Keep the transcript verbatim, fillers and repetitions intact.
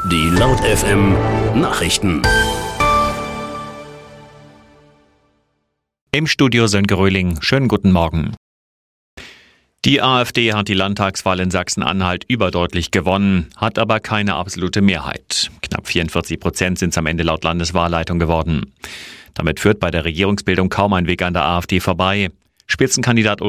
Die Laut F M Nachrichten. Im Studio Sönke Röhling. Schönen guten Morgen. Die AfD hat die Landtagswahl in Sachsen-Anhalt überdeutlich gewonnen, hat aber keine absolute Mehrheit. Knapp vierundvierzig Prozent sind es am Ende laut Landeswahlleitung geworden. Damit führt bei der Regierungsbildung kaum ein Weg an der AfD vorbei. Spitzenkandidat